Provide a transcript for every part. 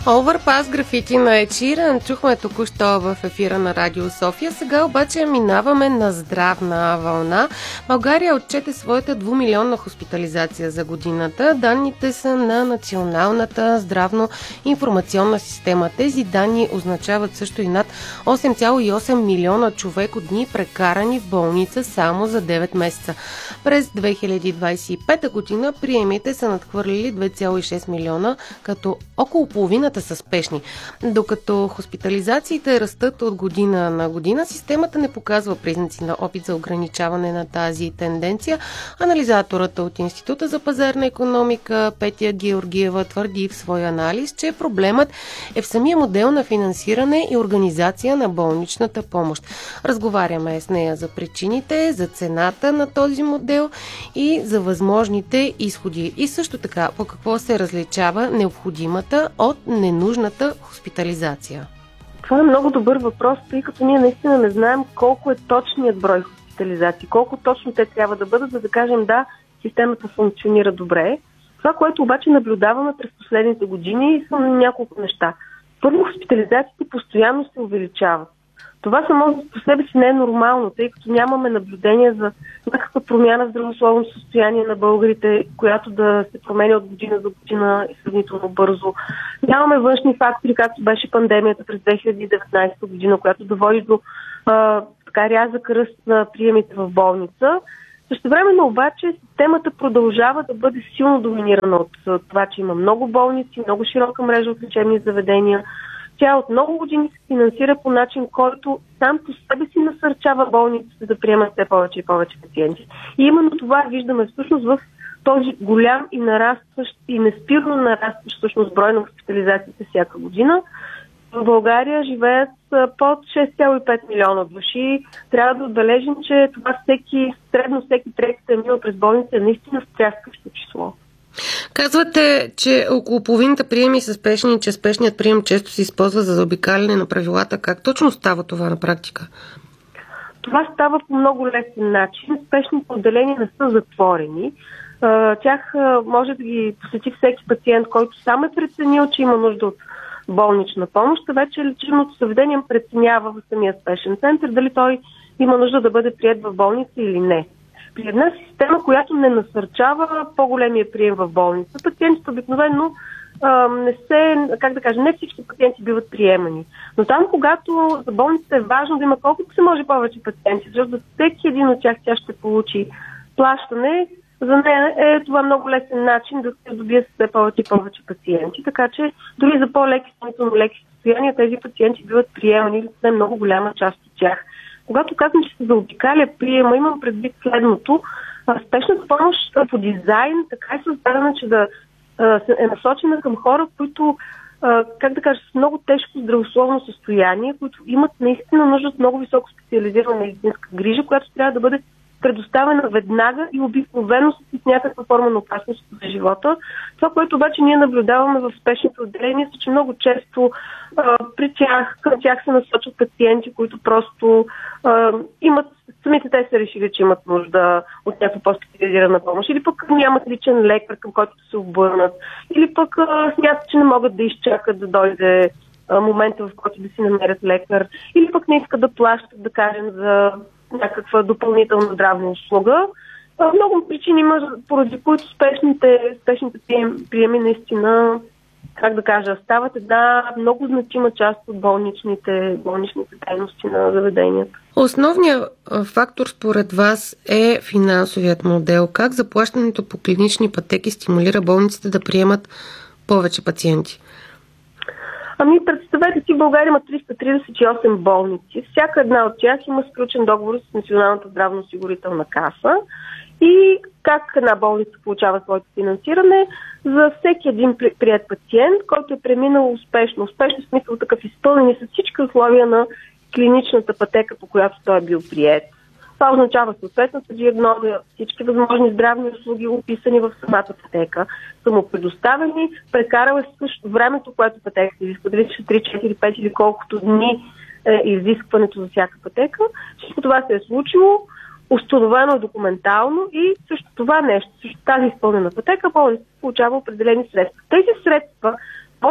Overpass графити на Ед Ширан чухме току-що в ефира на Радио София. Сега обаче минаваме на здравна вълна. България отчете своята 2-милионна хоспитализация за годината. Данните са на Националната здравно-информационна система. Тези данни означават също и над 8,8 милиона човекодни прекарани в болница само за 9 месеца. През 2025 година приемите са надхвърлили 2,6 милиона, като около половината са спешни. Докато хоспитализациите растат от година на година, системата не показва признаци на опит за ограничаване на тази тенденция. Анализаторът от Института за пазарна икономика Петя Георгиева твърди в своя анализ, че проблемът е в самия модел на финансиране и организация на болничната помощ. Разговаряме с нея за причините, за цената на този модел и за възможните изходи. И също така, по какво се различава необходимата от ненужната хоспитализация? Това е много добър въпрос, тъй като ние наистина не знаем колко е точният брой хоспитализации, колко точно те трябва да бъдат, за да кажем да, системата функционира добре. Това, което обаче наблюдаваме през последните години, са няколко неща. Първо, хоспитализациите постоянно се увеличават. Това само по себе си не е нормално, тъй като нямаме наблюдение за някаква промяна в здравословното състояние на българите, която да се променя от година за година и сравнително бързо. Нямаме външни фактори, както беше пандемията през 2019 година, която да води до така рязък ръст на приемите в болница. Същевременно обаче системата продължава да бъде силно доминирана от това, че има много болници, много широка мрежа от лечебни заведения. Тя от много години се финансира по начин, който сам по себе си насърчава болниците да приемат все повече и повече пациенти. И именно това виждаме всъщност в този голям и нарастващ и неспирно нарастващ всъщност брой на хоспитализациите всяка година. В България живеят под 6,5 милиона души. Трябва да отбележим, че това средно всеки трети мил през болница е наистина стряскащо число. Казвате, че около половината приеми са спешни и че спешният прием често се използва за заобикаляне на правилата. Как точно става това на практика? Това става по много лесен начин. Спешните отделения не са затворени. Тях може да ги посети всеки пациент, който сам е преценил, че има нужда от болнична помощ. Вече лечебното заведение преценява в самия спешен център дали той има нужда да бъде приет в болница или не. При една система, която не насърчава по-големия прием в болница, пациентите обикновено не всички пациенти биват приемани. Но там, когато за болницата е важно да има колкото се може повече пациенти, защото за всеки един от тях тя ще получи плащане, за нея е това много лесен начин да се добие все повече и повече пациенти. Така че дори за по-леки, леки състояния, тези пациенти биват приемани или не много голяма част от тях. Когато казвам, че се заобикаля приема, имам предвид следното. Спешната помощ по дизайн така е създадена, че да е насочена към хора, които с много тежко здравословно състояние, които имат наистина нужда от много високо специализирана медицинска грижа, която трябва да бъде предоставена веднага и обикновено с някаква форма на опасност за живота. Това, което обаче ние наблюдаваме в спешните отделения, е, че много често към тях се насочат пациенти, които просто самите те са решили, че имат нужда от някаква по-специализирана помощ, или пък нямат личен лекар, към който да се обърнат, или пък смятат, че не могат да изчакат да дойде момента, в който да си намерят лекар, или пък не искат да плащат, да кажем, за някаква допълнителна здравна услуга. Много причини има, поради които спешните приеми наистина, стават една много значима част от болничните дейности на заведенията. Основният фактор според вас е финансовият модел. Как заплащането по клинични пътеки стимулира болниците да приемат повече пациенти? Представете си, България има 338 болници. Всяка една от тях има сключен договор с Националната здравноосигурителна каса. И как една болница получава своето финансиране? За всеки един приет пациент, който е преминал успешно. Успешно в смисъл такъв, изпълнени с всички условия на клиничната пътека, по която той е бил приет. Това означава съответната диагноза, всички възможни здравни услуги, описани в самата пътека, са му предоставени, прекарал е също времето, което пътеката изисква, дали ще 3, 4, 5 или колкото дни е изискването за всяка пътека. Всичко това се е случило, установено е документално и също това нещо, също тази изпълнена пътека, болницата получава определени средства. Тези средства болницата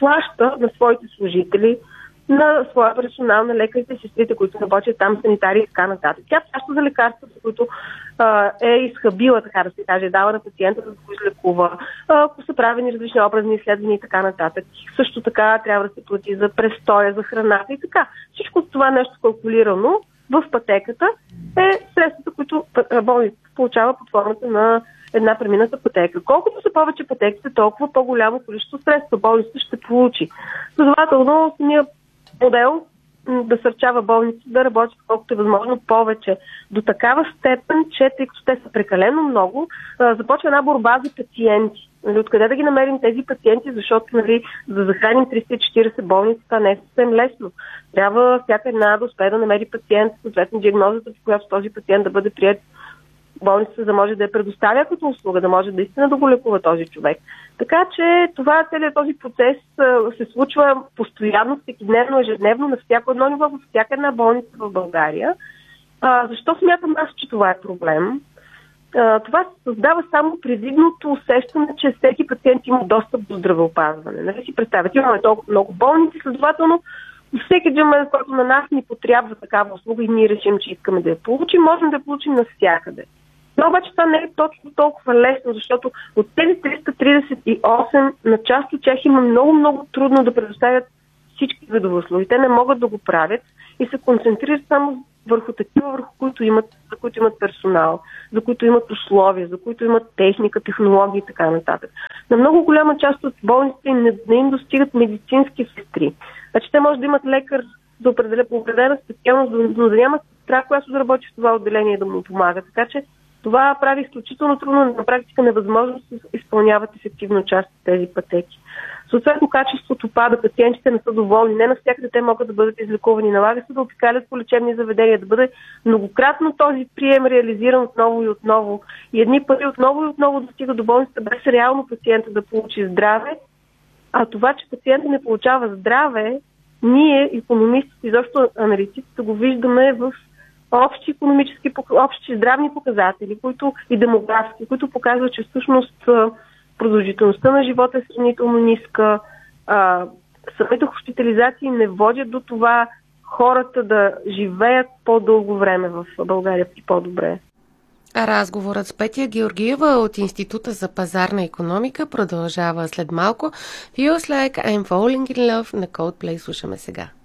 плаща на своите служители, на своя персонал, на лекарите, сестрите, които работят там, санитари и така нататък. Тя плаща за лекарствата, които е изхабила, така да се каже, дава на пациента, за да го излекува, ако са правени различни образни изследвания и така нататък. Също така трябва да се плати за престоя, за храната и така. Всичко това нещо калкулирано в пътеката е средствата, които болницата получава под формата на една премината пътека. Колкото са повече пътеките, толкова по-голямо количество средства болницата ще получи. Следователно, самия модел да насърчава болниците да работят колкото е възможно повече. До такава степен, че тъй като те са прекалено много, започва една борба за пациенти. Откъде да ги намерим тези пациенти, защото за да захраним 340 болници, това не е съвсем лесно. Трябва всяка една да успее да намери пациент, съответно диагнозата, в която този пациент да бъде прият болницата, да може да я предоставя като услуга, да може наистина да го лекува този човек. Така че целият този процес се случва постоянно, всекидневно, ежедневно, на всяко едно ниво, във всяка една болница в България. Защо смятам аз, че това е проблем? Това се създава само привидното усещане, че всеки пациент има достъп до здравеопазване. Нали си представят, имаме толкова много болници, следователно всеки един момент, който на нас ни потрябва такава услуга и ние решим, че искаме да я получим, можем да я получим навсякъде. Но обаче това не е точно толкова лесно, защото от тези 338 на част от тях има много трудно да предоставят всички видове услуги. Те не могат да го правят и се концентрират само върху такива, за които имат персонал, за които имат условия, за които имат техника, технологии и така нататък. На много голяма част от болниците не им достигат медицински сестри. Значи те може да имат лекар по определена специалност, но да нямат сестра, която да работи в това отделение и да му помага. Така че това прави изключително трудно, на практика невъзможно да се изпълняват ефективно част от тези пътеки. Съответно, качеството пада, пациентите не са доволни, не навсякъде те могат да бъдат излекувани, налага се да обикалят по лечебни заведения, да бъде многократно този прием реализиран отново и отново. И едни пъти отново да стига до болницата, без реално пациента да получи здраве. А това, че пациента не получава здраве, ние, икономистите и защо аналитиците, го виждаме в общи здравни показатели, и демографски, които показват, че всъщност продължителността на живота е сравнително ниска. Самите хоспитализации не водят до това хората да живеят по-дълго време в България и по-добре. Разговорът с Петя Георгиева от Института за пазарна икономика продължава след малко. Feels Like I'm Falling in Love на Coldplay слушаме сега.